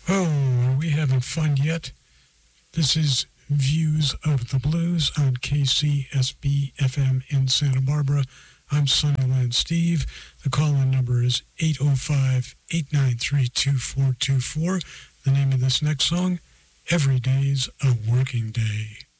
Oh, are we having fun yet? This is Views of the Blues on KCSB FM in Santa Barbara. I'm Sunnyland Steve. The call-in number is 805-893-2424. The name of this next song, Every Day's a Working Day.